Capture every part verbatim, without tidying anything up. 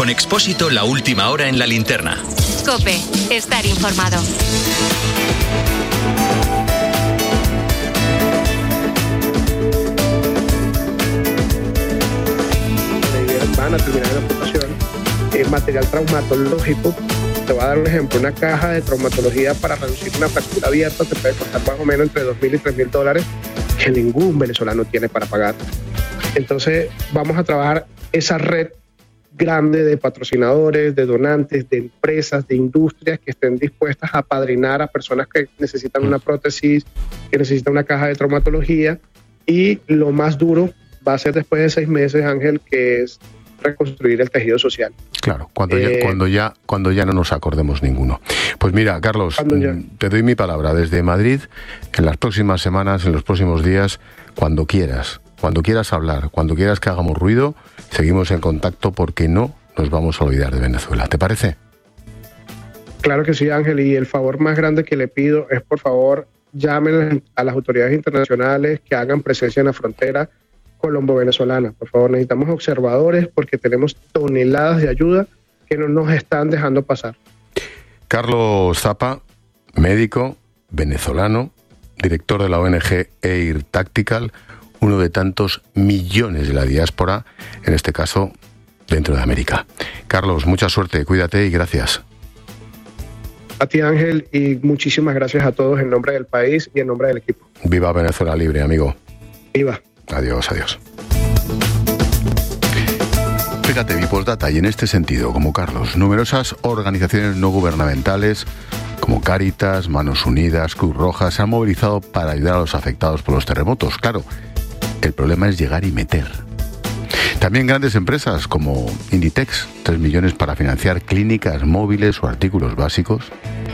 Con Expósito, la última hora en la linterna. COPE, estar informado. Van a terminar en amputación. Eh, material traumatológico. Te voy a dar un ejemplo. Una caja de traumatología para reducir una fractura abierta te puede costar más o menos entre dos mil y tres mil dólares, que ningún venezolano tiene para pagar. Entonces vamos a trabajar esa red grande de patrocinadores, de donantes, de empresas, de industrias que estén dispuestas a apadrinar a personas que necesitan una prótesis, que necesitan una caja de traumatología. Y lo más duro va a ser después de seis meses, Ángel, que es reconstruir el tejido social. Claro, cuando, eh, ya, cuando, ya, cuando ya no nos acordemos ninguno. Pues mira, Carlos, te doy mi palabra desde Madrid, en las próximas semanas, en los próximos días, cuando quieras, cuando quieras hablar, cuando quieras que hagamos ruido, seguimos en contacto porque no nos vamos a olvidar de Venezuela. ¿Te parece? Claro que sí, Ángel, y el favor más grande que le pido es, por favor, llamen a las autoridades internacionales que hagan presencia en la frontera colombo-venezolana. Por favor, necesitamos observadores porque tenemos toneladas de ayuda que no nos están dejando pasar. Carlos Zapa, médico venezolano, director de la O N G Air Tactical, uno de tantos millones de la diáspora, en este caso dentro de América. Carlos, mucha suerte, cuídate y gracias. A ti, Ángel, y muchísimas gracias a todos en nombre del país y en nombre del equipo. Viva Venezuela libre, amigo. Viva. Adiós, adiós. Fíjate, mi postdata, y en este sentido, como Carlos, numerosas organizaciones no gubernamentales como Cáritas, Manos Unidas, Cruz Roja se han movilizado para ayudar a los afectados por los terremotos. Claro, el problema es llegar y meter. También grandes empresas como Inditex, tres millones para financiar clínicas móviles o artículos básicos.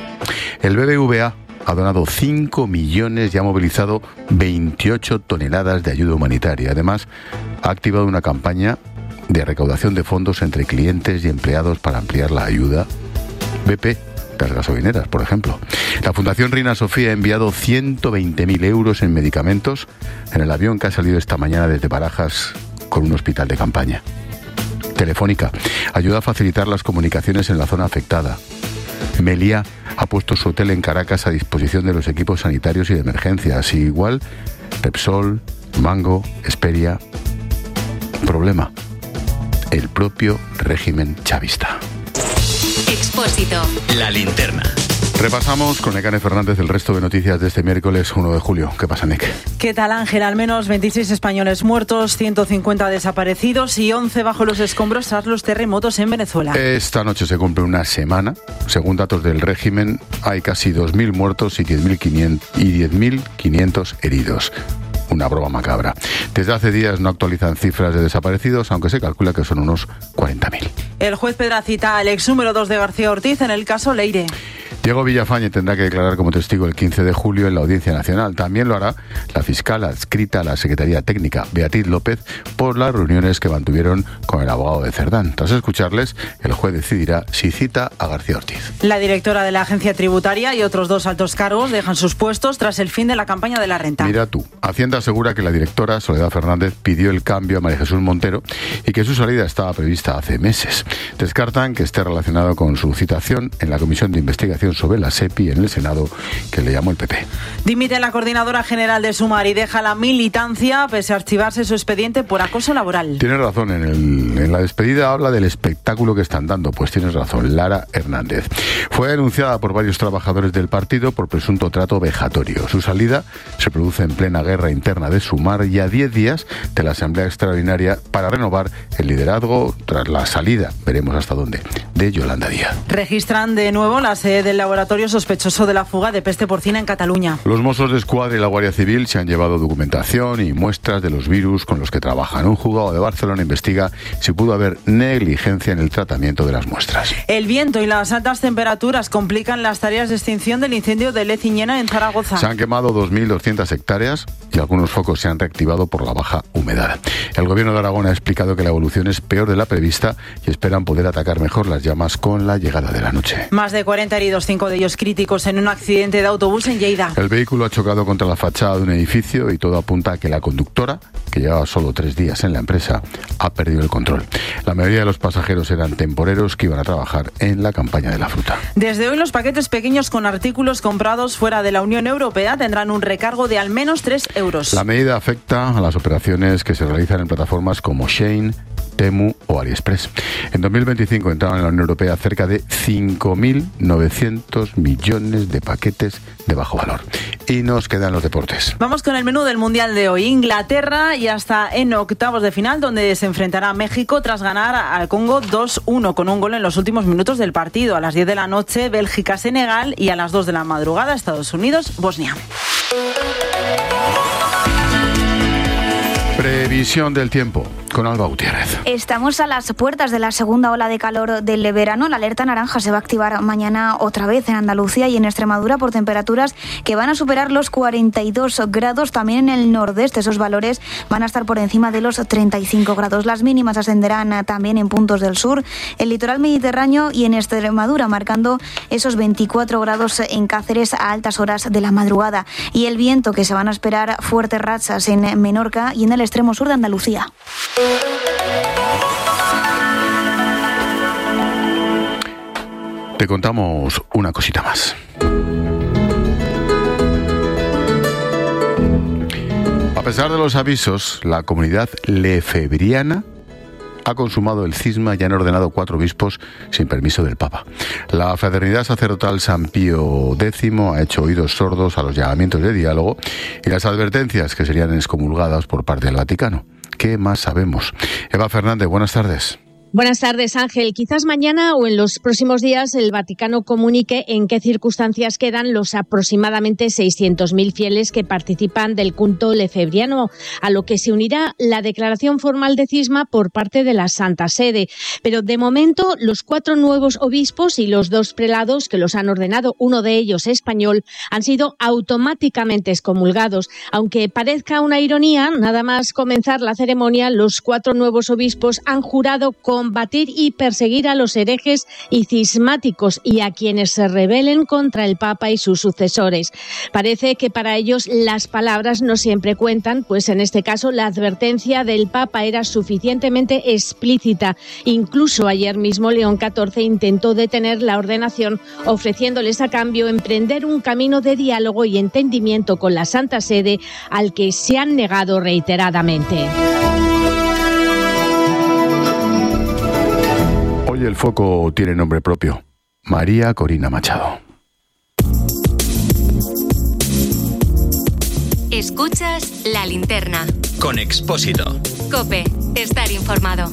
El B B V A ha donado cinco millones y ha movilizado veintiocho toneladas de ayuda humanitaria. Además, ha activado una campaña de recaudación de fondos entre clientes y empleados para ampliar la ayuda. B P, las gasolineras, por ejemplo. La Fundación Reina Sofía ha enviado ciento veinte mil euros en medicamentos en el avión que ha salido esta mañana desde Barajas con un hospital de campaña. Telefónica ayuda a facilitar las comunicaciones en la zona afectada. Meliá ha puesto su hotel en Caracas a disposición de los equipos sanitarios y de emergencia. Así igual, Repsol, Mango, Esperia. Problema: el propio régimen chavista. Expósito. La linterna. Repasamos con Nekane Fernández el resto de noticias de este miércoles uno de julio. ¿Qué pasa, Nek? ¿Qué tal, Ángel? Al menos veintiséis españoles muertos, ciento cincuenta desaparecidos y once bajo los escombros tras los terremotos en Venezuela. Esta noche se cumple una semana. Según datos del régimen, hay casi dos mil muertos y diez mil quinientos heridos. Una broma macabra. Desde hace días no actualizan cifras de desaparecidos, aunque se calcula que son unos cuarenta mil. El juez Pedracita al ex número dos de García Ortiz en el caso Leire. Diego Villafañe tendrá que declarar como testigo el quince de julio en la Audiencia Nacional. También lo hará la fiscal adscrita a la Secretaría Técnica, Beatriz López, por las reuniones que mantuvieron con el abogado de Cerdán. Tras escucharles, el juez decidirá si cita a García Ortiz. La directora de la Agencia Tributaria y otros dos altos cargos dejan sus puestos tras el fin de la campaña de la renta. Mira tú, Hacienda asegura que la directora, Soledad Fernández, pidió el cambio a María Jesús Montero y que su salida estaba prevista hace meses. Descartan que esté relacionado con su citación en la Comisión de Investigación sobre la SEPI en el Senado, que le llamó el P P. Dimite la coordinadora general de Sumar y deja la militancia pese a archivarse su expediente por acoso laboral. Tienes razón, en, el, en la despedida habla del espectáculo que están dando. Pues tienes razón, Lara Hernández. Fue denunciada por varios trabajadores del partido por presunto trato vejatorio. Su salida se produce en plena guerra interna de Sumar y a diez días de la Asamblea Extraordinaria para renovar el liderazgo tras la salida, veremos hasta dónde, de Yolanda Díaz. Registran de nuevo la sede del laboratorio sospechoso de la fuga de peste porcina en Cataluña. Los Mossos de Escuadra y la Guardia Civil se han llevado documentación y muestras de los virus con los que trabajan. Un juzgado de Barcelona investiga si pudo haber negligencia en el tratamiento de las muestras. El viento y las altas temperaturas complican las tareas de extinción del incendio de Leciñena en Zaragoza. Se han quemado dos mil doscientas hectáreas y algunos focos se han reactivado por la baja humedad. El gobierno de Aragón ha explicado que la evolución es peor de la prevista y esperan poder atacar mejor las llamas con la llegada de la noche. Más de cuarenta heridos, cinco de ellos críticos en un accidente de autobús en Lleida. El vehículo ha chocado contra la fachada de un edificio y todo apunta a que la conductora, que llevaba solo tres días en la empresa, ha perdido el control. La mayoría de los pasajeros eran temporeros que iban a trabajar en la campaña de la fruta. Desde hoy los paquetes pequeños con artículos comprados fuera de la Unión Europea tendrán un recargo de al menos tres euros. La medida afecta a las operaciones que se realizan en plataformas como Shein, Temu o AliExpress. En dos mil veinticinco entraron en la Unión Europea cerca de cinco mil novecientos millones de paquetes de bajo valor. Y nos quedan los deportes. Vamos con el menú del Mundial de hoy. Inglaterra ya está en octavos de final, donde se enfrentará a México tras ganar al Congo dos uno con un gol en los últimos minutos del partido. A las diez de la noche, Bélgica-Senegal, y a las dos de la madrugada, Estados Unidos-Bosnia. Previsión del tiempo con Alba Gutiérrez. Estamos a las puertas de la segunda ola de calor del verano. La alerta naranja se va a activar mañana otra vez en Andalucía y en Extremadura por temperaturas que van a superar los cuarenta y dos grados. También en el nordeste esos valores van a estar por encima de los treinta y cinco grados. Las mínimas ascenderán también en puntos del sur, el litoral mediterráneo y en Extremadura, marcando esos veinticuatro grados en Cáceres a altas horas de la madrugada. Y el viento, que se van a esperar fuertes rachas en Menorca y en el extremo sur de Andalucía. Te contamos una cosita más. A pesar de los avisos, la comunidad lefebriana ha consumado el cisma y han ordenado cuatro obispos sin permiso del Papa. La Fraternidad Sacerdotal San Pío X ha hecho oídos sordos a los llamamientos de diálogo y las advertencias que serían excomulgadas por parte del Vaticano. ¿Qué más sabemos? Eva Fernández, buenas tardes. Buenas tardes, Ángel. Quizás mañana o en los próximos días el Vaticano comunique en qué circunstancias quedan los aproximadamente seiscientos mil fieles que participan del culto lefebriano, a lo que se unirá la declaración formal de cisma por parte de la Santa Sede. Pero de momento los cuatro nuevos obispos y los dos prelados que los han ordenado, uno de ellos español, han sido automáticamente excomulgados. Aunque parezca una ironía, nada más comenzar la ceremonia, los cuatro nuevos obispos han jurado con combatir y perseguir a los herejes y cismáticos y a quienes se rebelen contra el Papa y sus sucesores. Parece que para ellos las palabras no siempre cuentan, pues en este caso la advertencia del Papa era suficientemente explícita. Incluso ayer mismo León catorce intentó detener la ordenación, ofreciéndoles a cambio emprender un camino de diálogo y entendimiento con la Santa Sede, al que se han negado reiteradamente. Hoy el foco tiene nombre propio: María Corina Machado. Escuchas La Linterna. Con Expósito. COPE. Estar informado.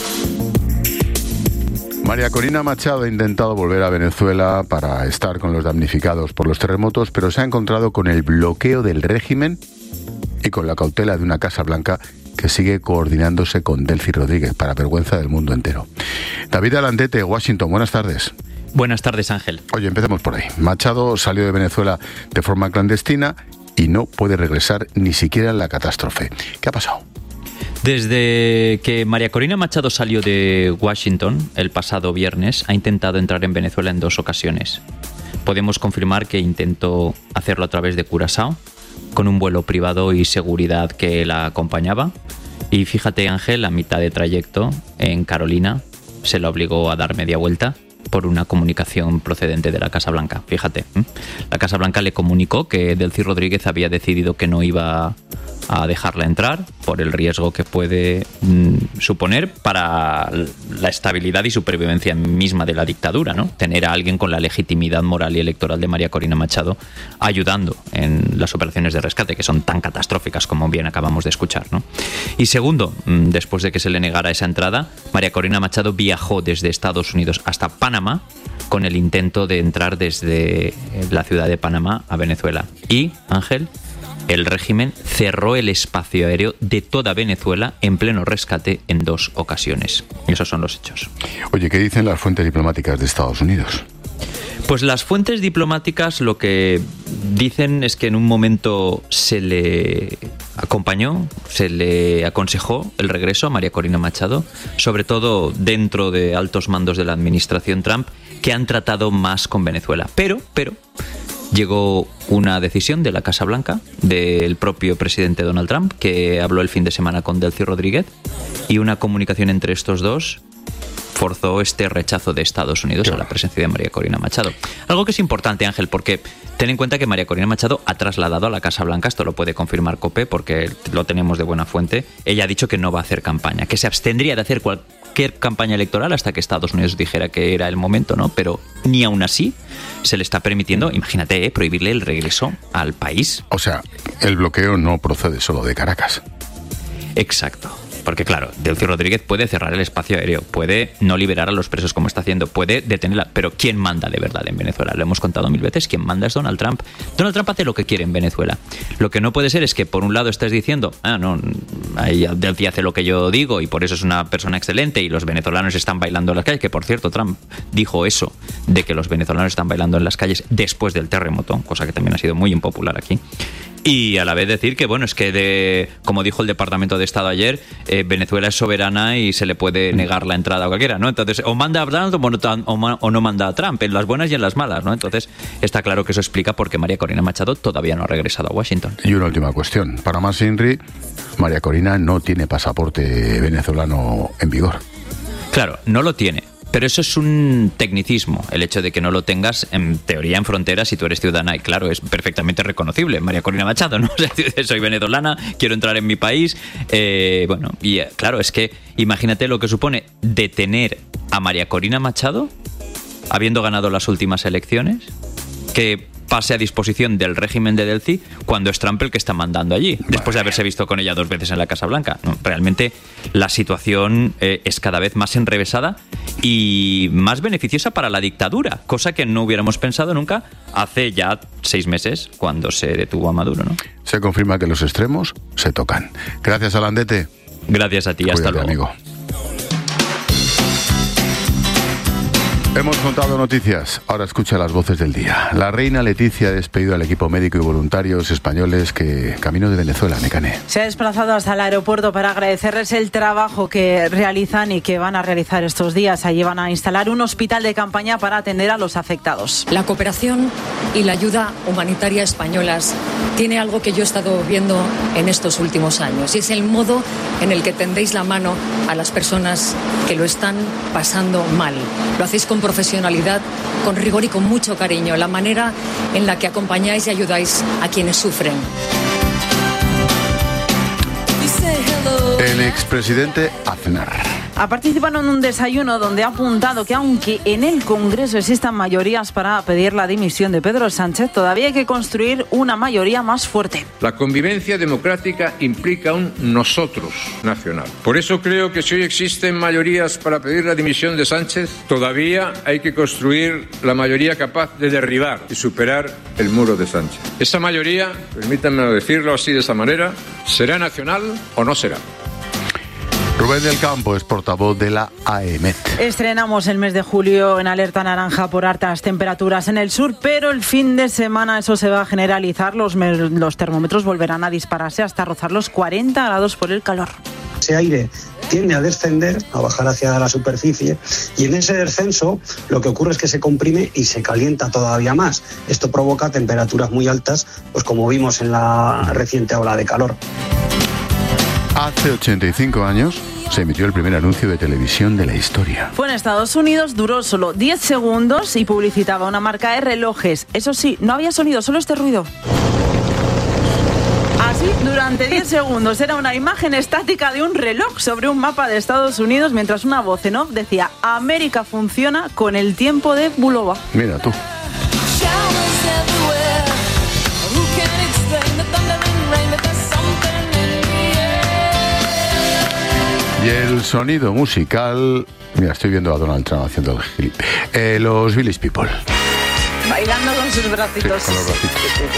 María Corina Machado ha intentado volver a Venezuela para estar con los damnificados por los terremotos, pero se ha encontrado con el bloqueo del régimen y con la cautela de una Casa Blanca que sigue coordinándose con Delcy Rodríguez, para vergüenza del mundo entero. David Alandete, Washington, buenas tardes. Buenas tardes, Ángel. Oye, empecemos por ahí. Machado salió de Venezuela de forma clandestina y no puede regresar ni siquiera en la catástrofe. ¿Qué ha pasado? Desde que María Corina Machado salió de Washington el pasado viernes, ha intentado entrar en Venezuela en dos ocasiones. Podemos confirmar que intentó hacerlo a través de Curazao, con un vuelo privado y seguridad que la acompañaba. Y fíjate, Ángel, a mitad de trayecto en Carolina se la obligó a dar media vuelta por una comunicación procedente de la Casa Blanca. Fíjate, ¿eh? La Casa Blanca le comunicó que Delcy Rodríguez había decidido que no iba a dejarla entrar por el riesgo que puede mm, suponer para la estabilidad y supervivencia misma de la dictadura, ¿no? Tener a alguien con la legitimidad moral y electoral de María Corina Machado ayudando en las operaciones de rescate, que son tan catastróficas como bien acabamos de escuchar, ¿no? Y segundo, mm, después de que se le negara esa entrada, María Corina Machado viajó desde Estados Unidos hasta Panamá con el intento de entrar desde la ciudad de Panamá a Venezuela. Y, Ángel, el régimen cerró el espacio aéreo de toda Venezuela en pleno rescate en dos ocasiones. Y esos son los hechos. Oye, ¿qué dicen las fuentes diplomáticas de Estados Unidos? Pues las fuentes diplomáticas lo que dicen es que en un momento se le acompañó, se le aconsejó el regreso a María Corina Machado, sobre todo dentro de altos mandos de la administración Trump, que han tratado más con Venezuela. Pero, pero, llegó una decisión de la Casa Blanca, del propio presidente Donald Trump, que habló el fin de semana con Delcy Rodríguez, y una comunicación entre estos dos forzó este rechazo de Estados Unidos claro. a la presencia de María Corina Machado. Algo que es importante, Ángel, porque ten en cuenta que María Corina Machado ha trasladado a la Casa Blanca, esto lo puede confirmar COPE porque lo tenemos de buena fuente, ella ha dicho que no va a hacer campaña, que se abstendría de hacer cualquier campaña electoral hasta que Estados Unidos dijera que era el momento, ¿no? Pero ni aún así se le está permitiendo, imagínate, ¿eh? prohibirle el regreso al país. O sea, el bloqueo no procede solo de Caracas. Exacto. Porque claro, Delcy Rodríguez puede cerrar el espacio aéreo, puede no liberar a los presos como está haciendo, puede detenerla, pero ¿quién manda de verdad en Venezuela? Lo hemos contado mil veces, quien manda es Donald Trump. Donald Trump hace lo que quiere en Venezuela. Lo que no puede ser es que por un lado estés diciendo, ah, no, ahí Delcy hace lo que yo digo y por eso es una persona excelente y los venezolanos están bailando en las calles, que por cierto Trump dijo eso, de que los venezolanos están bailando en las calles después del terremoto, cosa que también ha sido muy impopular aquí. Y a la vez decir que, bueno, es que, de, como dijo el Departamento de Estado ayer, eh, Venezuela es soberana y se le puede negar la entrada a cualquiera, ¿no? Entonces, o manda a Trump o no manda a Trump, en las buenas y en las malas, ¿no? Entonces, está claro que eso explica por qué María Corina Machado todavía no ha regresado a Washington. Y una última cuestión. Para más Inri, María Corina no tiene pasaporte venezolano en vigor. Claro, no lo tiene. Pero eso es un tecnicismo, el hecho de que no lo tengas en teoría en frontera si tú eres ciudadana. Y claro, es perfectamente reconocible. María Corina Machado, ¿no? Soy venezolana, quiero entrar en mi país. Eh, bueno, y claro, es que imagínate lo que supone detener a María Corina Machado, habiendo ganado las últimas elecciones, que pase a disposición del régimen de Delcy cuando es Trump el que está mandando allí, después de haberse visto con ella dos veces en la Casa Blanca. No, realmente la situación eh, es cada vez más enrevesada y más beneficiosa para la dictadura, cosa que no hubiéramos pensado nunca hace ya seis meses cuando se detuvo a Maduro, ¿no? Se confirma que los extremos se tocan. Gracias, Alandete. Gracias a ti, Cuídate, hasta luego. Amigo. Hemos contado noticias, ahora escucha las voces del día. La reina Leticia ha despedido al equipo médico y voluntarios españoles que camino de Venezuela, Mecané. Se ha desplazado hasta el aeropuerto para agradecerles el trabajo que realizan y que van a realizar estos días. Allí van a instalar un hospital de campaña para atender a los afectados. La cooperación y la ayuda humanitaria españolas tiene algo que yo he estado viendo en estos últimos años y es el modo en el que tendéis la mano a las personas que lo están pasando mal. Lo hacéis con profesionalidad, con rigor y con mucho cariño, la manera en la que acompañáis y ayudáis a quienes sufren. El expresidente Aznar ha participado en un desayuno donde ha apuntado que aunque en el Congreso existan mayorías para pedir la dimisión de Pedro Sánchez, todavía hay que construir una mayoría más fuerte. La convivencia democrática implica un nosotros nacional. Por eso creo que si hoy existen mayorías para pedir la dimisión de Sánchez, todavía hay que construir la mayoría capaz de derribar y superar el muro de Sánchez. Esa mayoría, permítanme decirlo así de esa manera, ¿será nacional o no será? Rubén del Campo es portavoz de la AEMET. Estrenamos el mes de julio en alerta naranja por altas temperaturas en el sur, pero el fin de semana eso se va a generalizar. Los, los termómetros volverán a dispararse hasta rozar los cuarenta grados por el calor. Ese aire tiende a descender, a bajar hacia la superficie, y en ese descenso lo que ocurre es que se comprime y se calienta todavía más. Esto provoca temperaturas muy altas, pues como vimos en la reciente ola de calor. Hace ochenta y cinco años se emitió el primer anuncio de televisión de la historia. Fue en Estados Unidos, duró solo diez segundos y publicitaba una marca de relojes. Eso sí, no había sonido, solo este ruido. Así, durante diez segundos era una imagen estática de un reloj sobre un mapa de Estados Unidos, mientras una voz en off decía: América funciona con el tiempo de Bulova. Mira tú. Y el sonido musical... Mira, estoy viendo a Donald Trump haciendo el gil. Eh, los Village People. Bailando con sus bracitos. Sí, con los bracitos.